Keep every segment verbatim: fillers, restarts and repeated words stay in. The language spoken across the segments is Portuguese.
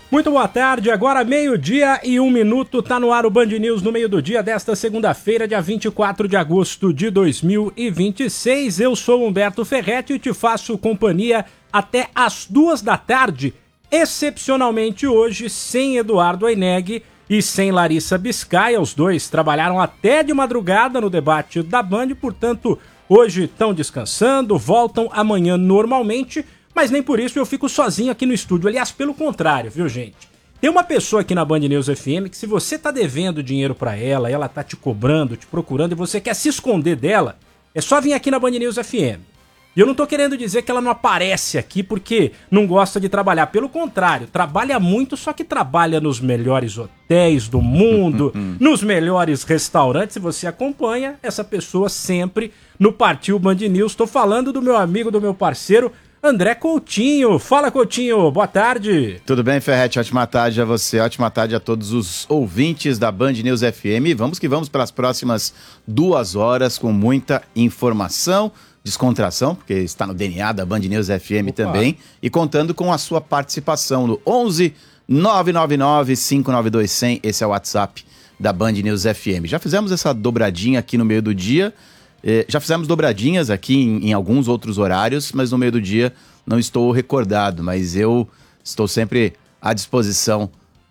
Muito boa tarde, agora meio-dia e um minuto, tá no ar o Band News no meio do dia desta segunda-feira, dia vinte e quatro de agosto de dois mil e vinte e seis. Eu sou Humberto Ferretti e te faço companhia até as duas da tarde, excepcionalmente hoje sem Eduardo Aineg e sem Larissa Biscaia. Os dois trabalharam até de madrugada no debate da Band, portanto, hoje estão descansando, voltam amanhã normalmente. Mas nem por isso eu fico sozinho aqui no estúdio. Aliás, pelo contrário, viu, gente? Tem uma pessoa aqui na Band News F M que se você tá devendo dinheiro pra ela, ela tá te cobrando, te procurando e você quer se esconder dela, é só vir aqui na Band News F M. E eu não tô querendo dizer que ela não aparece aqui porque não gosta de trabalhar. Pelo contrário, trabalha muito, só que trabalha nos melhores hotéis do mundo, nos melhores restaurantes. E você acompanha essa pessoa sempre no Partiu Band News. Tô falando do meu amigo, do meu parceiro, André Coutinho. Fala, Coutinho, boa tarde. Tudo bem, Ferretti? Ótima tarde a você, ótima tarde a todos os ouvintes da Band News F M. Vamos que vamos pelas próximas duas horas com muita informação, descontração, porque está no D N A da Band News F M. Opa. Também, e contando com a sua participação no onze nove nove nove cinco nove dois zero zero. Esse é o WhatsApp da Band News F M. Já fizemos essa dobradinha aqui no meio do dia. Já fizemos dobradinhas aqui em, em alguns outros horários, mas no meio do dia não estou recordado, mas eu estou sempre à disposição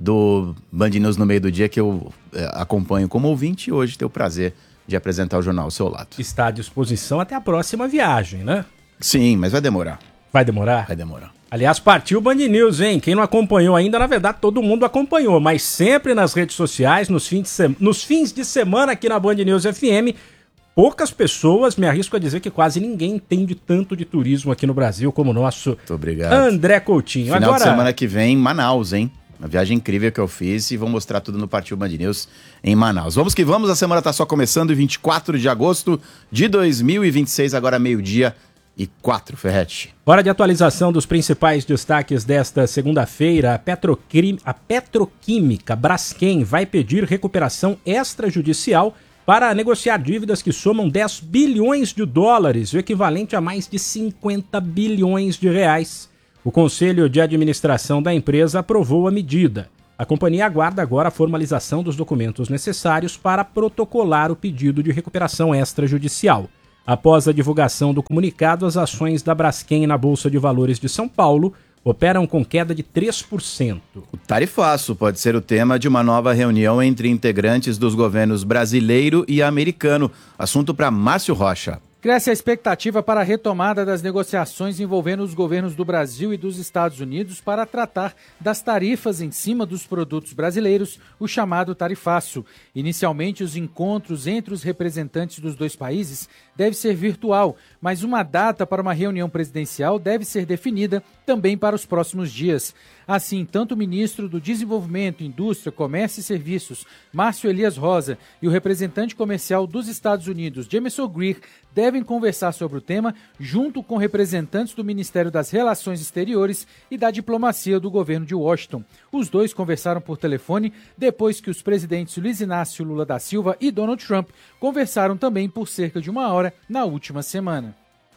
do Band News no meio do dia, que eu é, acompanho como ouvinte, e hoje tenho o prazer de apresentar o jornal ao seu lado. Está à disposição até a próxima viagem, né? Sim, mas vai demorar. Vai demorar? Vai demorar. Aliás, partiu o Band News, hein? Quem não acompanhou ainda, na verdade, todo mundo acompanhou, mas sempre nas redes sociais, nos fins de, se... nos fins de semana aqui na Band News F M, poucas pessoas, me arrisco a dizer que quase ninguém entende tanto de turismo aqui no Brasil como o nosso Muito obrigado. André Coutinho. Final Agora... de semana que vem em Manaus, hein? Uma viagem incrível que eu fiz e vou mostrar tudo no Partiu Band News em Manaus. Vamos que vamos, a semana tá só começando, vinte e quatro de agosto de dois mil e vinte e seis, agora meio-dia e quatro, Ferretti. Hora de atualização dos principais destaques desta segunda-feira. A, Petrocrim... a Petroquímica Braskem vai pedir recuperação extrajudicial para negociar dívidas que somam dez bilhões de dólares, o equivalente a mais de cinquenta bilhões de reais. O Conselho de Administração da empresa aprovou a medida. A companhia aguarda agora a formalização dos documentos necessários para protocolar o pedido de recuperação extrajudicial. Após a divulgação do comunicado, as ações da Braskem na Bolsa de Valores de São Paulo operam com queda de três por cento. O tarifaço pode ser o tema de uma nova reunião entre integrantes dos governos brasileiro e americano. Assunto para Márcio Rocha. Cresce a expectativa para a retomada das negociações envolvendo os governos do Brasil e dos Estados Unidos para tratar das tarifas em cima dos produtos brasileiros, o chamado tarifaço. Inicialmente, os encontros entre os representantes dos dois países deve ser virtual, mas uma data para uma reunião presidencial deve ser definida também para os próximos dias. Assim, tanto o ministro do Desenvolvimento, Indústria, Comércio e Serviços, Márcio Elias Rosa, e o representante comercial dos Estados Unidos, Jameson Greer, devem conversar sobre o tema junto com representantes do Ministério das Relações Exteriores e da Diplomacia do governo de Washington. Os dois conversaram por telefone depois que os presidentes Luiz Inácio Lula da Silva e Donald Trump conversaram também por cerca de uma hora na última semana.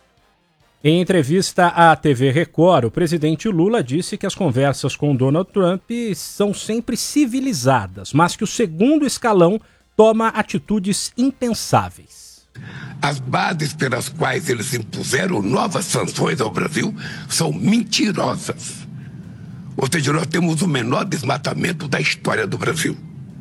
Em entrevista à T V Record, o presidente Lula disse que as conversas com Donald Trump são sempre civilizadas, mas que o segundo escalão toma atitudes impensáveis. As bases pelas quais eles impuseram novas sanções ao Brasil são mentirosas. Ou seja, nós temos o menor desmatamento da história do Brasil.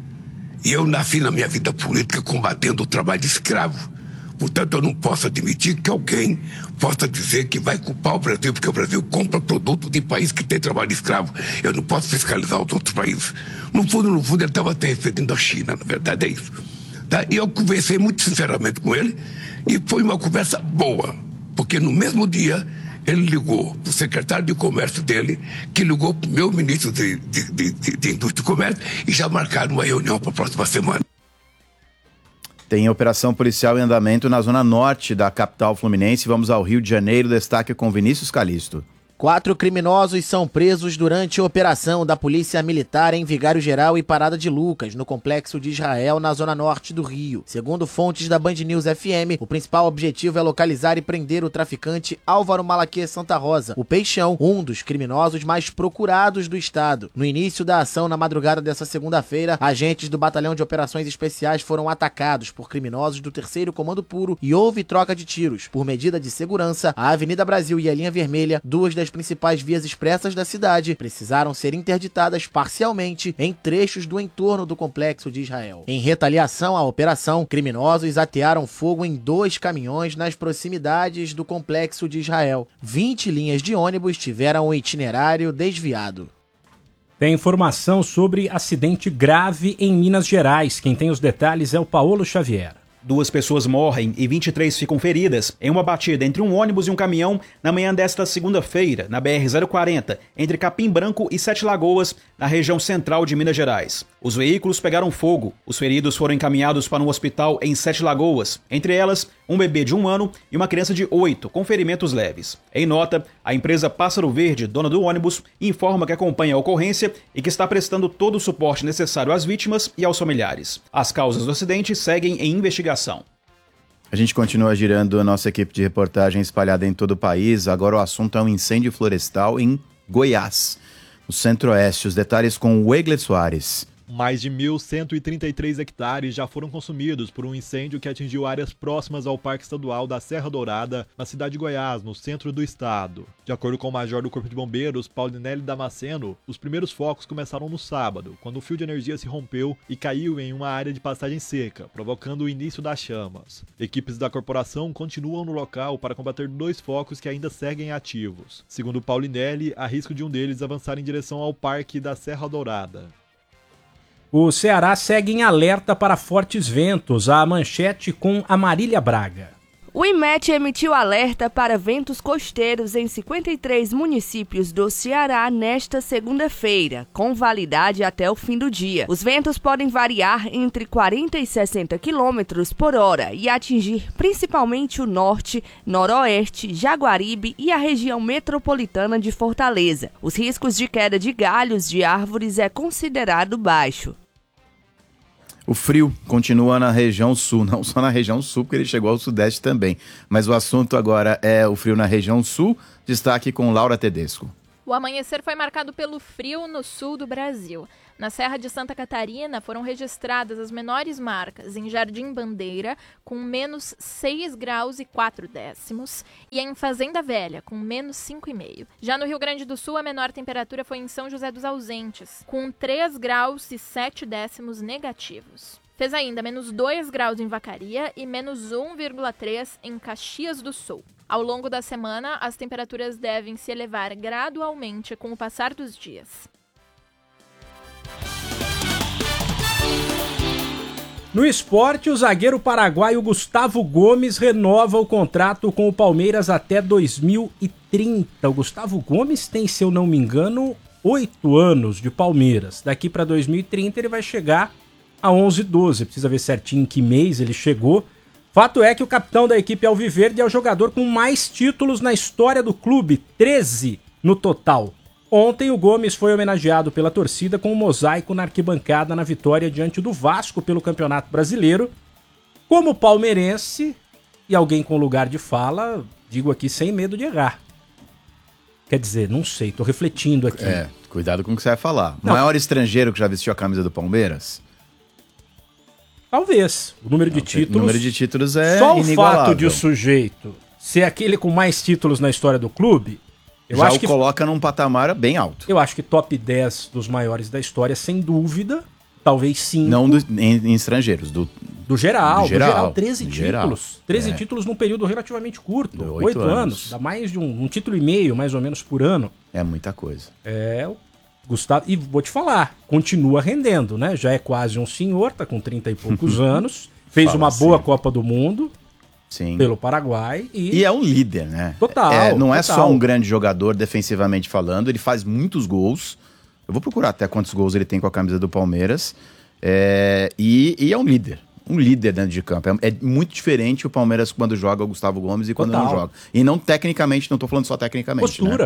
E eu nasci na minha vida política combatendo o trabalho escravo. Portanto, eu não posso admitir que alguém possa dizer que vai culpar o Brasil, porque o Brasil compra produto de país que tem trabalho escravo. Eu não posso fiscalizar os outros países. No fundo, no fundo, ele estava até referindo à China, na verdade é isso. Tá? E eu conversei muito sinceramente com ele, e foi uma conversa boa, porque no mesmo dia ele ligou para o secretário de comércio dele, que ligou para o meu ministro de, de, de, de, de Indústria e Comércio, e já marcaram uma reunião para a próxima semana. Tem operação policial em andamento na zona norte da capital fluminense. Vamos ao Rio de Janeiro. Destaque com Vinícius Calixto. Quatro criminosos são presos durante a operação da Polícia Militar em Vigário Geral e Parada de Lucas, no Complexo de Israel, na zona norte do Rio. Segundo fontes da Band News F M, o principal objetivo é localizar e prender o traficante Álvaro Malaquias Santa Rosa, o Peixão, um dos criminosos mais procurados do estado. No início da ação, na madrugada dessa segunda-feira, agentes do Batalhão de Operações Especiais foram atacados por criminosos do terceiro Comando Puro e houve troca de tiros. Por medida de segurança, a Avenida Brasil e a Linha Vermelha, duas das principais vias expressas da cidade, precisaram ser interditadas parcialmente em trechos do entorno do Complexo de Israel. Em retaliação à operação, criminosos atearam fogo em dois caminhões nas proximidades do Complexo de Israel. vinte linhas de ônibus tiveram o itinerário desviado. Tem informação sobre acidente grave em Minas Gerais. Quem tem os detalhes é o Paulo Xavier. Duas pessoas morrem e vinte e três ficam feridas em uma batida entre um ônibus e um caminhão na manhã desta segunda-feira, na B R zero quarenta, entre Capim Branco e Sete Lagoas, na região central de Minas Gerais. Os veículos pegaram fogo. Os feridos foram encaminhados para um hospital em Sete Lagoas, entre elas um bebê de um ano e uma criança de oito, com ferimentos leves. Em nota, a empresa Pássaro Verde, dona do ônibus, informa que acompanha a ocorrência e que está prestando todo o suporte necessário às vítimas e aos familiares. As causas do acidente seguem em investigação. A gente continua girando a nossa equipe de reportagem espalhada em todo o país. Agora o assunto é um incêndio florestal em Goiás, no centro-oeste. Os detalhes com o Egler Soares. Mais de mil cento e trinta e três hectares já foram consumidos por um incêndio que atingiu áreas próximas ao Parque Estadual da Serra Dourada, na cidade de Goiás, no centro do estado. De acordo com o major do Corpo de Bombeiros, Paulinelli Damasceno, os primeiros focos começaram no sábado, quando o fio de energia se rompeu e caiu em uma área de passagem seca, provocando o início das chamas. Equipes da corporação continuam no local para combater dois focos que ainda seguem ativos. Segundo Paulinelli, há risco de um deles avançar em direção ao Parque da Serra Dourada. O Ceará segue em alerta para fortes ventos. A manchete com a Marília Braga. O IMET emitiu alerta para ventos costeiros em cinquenta e três municípios do Ceará nesta segunda-feira, com validade até o fim do dia. Os ventos podem variar entre quarenta e sessenta quilômetros por hora e atingir principalmente o norte, noroeste, Jaguaribe e a região metropolitana de Fortaleza. Os riscos de queda de galhos de árvores é considerado baixo. O frio continua na região sul, não só na região sul, porque ele chegou ao sudeste também. Mas o assunto agora é o frio na região sul. Destaque com Laura Tedesco. O amanhecer foi marcado pelo frio no sul do Brasil. Na Serra de Santa Catarina foram registradas as menores marcas em Jardim Bandeira, com menos seis graus e quatro décimos, e em Fazenda Velha, com menos cinco vírgula cinco. Já no Rio Grande do Sul, a menor temperatura foi em São José dos Ausentes, com três graus e sete décimos negativos. Fez ainda menos dois graus em Vacaria e menos um vírgula três em Caxias do Sul. Ao longo da semana, as temperaturas devem se elevar gradualmente com o passar dos dias. No esporte, o zagueiro paraguaio Gustavo Gomes renova o contrato com o Palmeiras até dois mil e trinta. O Gustavo Gomes tem, se eu não me engano, oito anos de Palmeiras. Daqui para dois mil e trinta ele vai chegar a onze, doze. Precisa ver certinho em que mês ele chegou. Fato é que o capitão da equipe alviverde é o jogador com mais títulos na história do clube, treze no total. Ontem o Gomes foi homenageado pela torcida com um mosaico na arquibancada na vitória diante do Vasco pelo Campeonato Brasileiro. Como palmeirense e alguém com lugar de fala, digo aqui sem medo de errar. Quer dizer, não sei, tô refletindo aqui. É, cuidado com o que você vai falar. Não. Maior estrangeiro que já vestiu a camisa do Palmeiras? Talvez. O número de Não, títulos... O número de títulos é Só o inigualável. fato de o sujeito ser aquele com mais títulos na história do clube... Eu já acho o que, coloca num patamar bem alto. Eu acho que top dez dos maiores da história, sem dúvida. Talvez cinco. Não do, em, em estrangeiros, do, do geral. Do geral, do geral treze do títulos. geral. treze É. títulos num período relativamente curto. Oito oito anos. anos. Dá mais de um, um título e meio, mais ou menos, por ano. É muita coisa. É, o Gustavo... E vou te falar, continua rendendo, né? Já é quase um senhor, tá com trinta e poucos anos. Fez Fala uma assim. boa Copa do Mundo. Sim. Pelo Paraguai. E, E é um líder, né? Total, É, não é total. só um grande jogador defensivamente falando, ele faz muitos gols. Eu vou procurar até quantos gols ele tem com a camisa do Palmeiras. É, e, e é um líder. Um líder dentro de campo. É, é muito diferente o Palmeiras quando joga o Gustavo Gomes e quando Total. não joga. E não tecnicamente, não tô falando só tecnicamente. Postura. Né?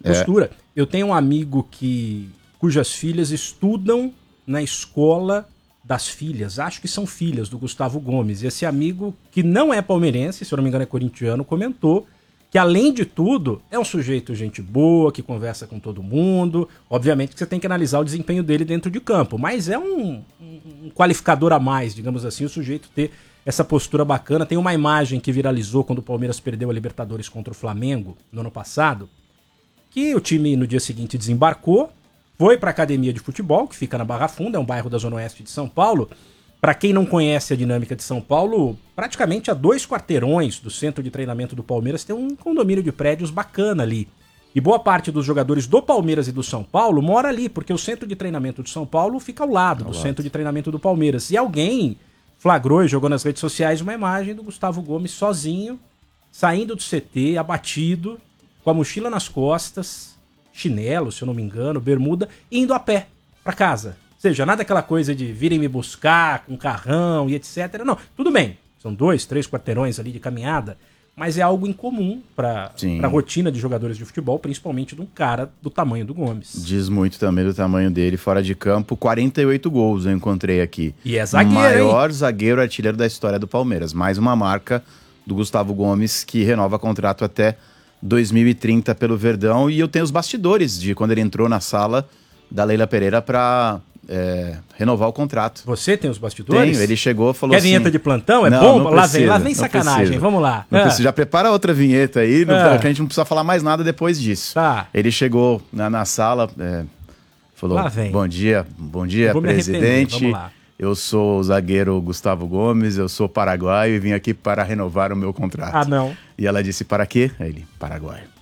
Postura. É. Eu tenho um amigo que cujas filhas estudam na escola das filhas, acho que são filhas do Gustavo Gomes. Esse amigo, que não é palmeirense, se eu não me engano é corintiano, comentou que, além de tudo, é um sujeito gente boa, que conversa com todo mundo. Obviamente que você tem que analisar o desempenho dele dentro de campo, mas é um, um qualificador a mais, digamos assim, o sujeito ter essa postura bacana. Tem uma imagem que viralizou quando o Palmeiras perdeu a Libertadores contra o Flamengo no ano passado, que o time no dia seguinte desembarcou, foi para a academia de futebol, que fica na Barra Funda, é um bairro da Zona Oeste de São Paulo. Para quem não conhece a dinâmica de São Paulo, praticamente a dois quarteirões do centro de treinamento do Palmeiras tem um condomínio de prédios bacana ali. E boa parte dos jogadores do Palmeiras e do São Paulo mora ali, porque o centro de treinamento de São Paulo fica ao lado ao do lado. centro de treinamento do Palmeiras. E alguém flagrou e jogou nas redes sociais uma imagem do Gustavo Gomes sozinho, saindo do C T, abatido, com a mochila nas costas, chinelo, se eu não me engano, bermuda, indo a pé para casa. Ou seja, nada aquela coisa de virem me buscar com carrão e etcétera. Não, tudo bem, são dois, três quarteirões ali de caminhada, mas é algo incomum para a rotina de jogadores de futebol, principalmente de um cara do tamanho do Gomes. Diz muito também do tamanho dele fora de campo. quarenta e oito gols eu encontrei aqui. E é zagueiro, maior hein? zagueiro artilheiro da história do Palmeiras. Mais uma marca do Gustavo Gomes, que renova contrato até dois mil e trinta pelo Verdão. E eu tenho os bastidores de quando ele entrou na sala da Leila Pereira para é, renovar o contrato. Você tem os bastidores? Tenho, ele chegou e falou Quer assim... vinheta de plantão? É não, bom? não lá precisa, vem, lá vem sacanagem, precisa. Vamos lá. Não ah. precisa, já prepara outra vinheta aí, não, ah. que a gente não precisa falar mais nada depois disso. Tá. Ele chegou na, na sala, é, falou, bom dia, bom dia, presidente. Vamos lá. Eu sou o zagueiro Gustavo Gomes, eu sou paraguaio e vim aqui para renovar o meu contrato. Ah, não. E ela disse, para quê? Aí ele, Paraguai.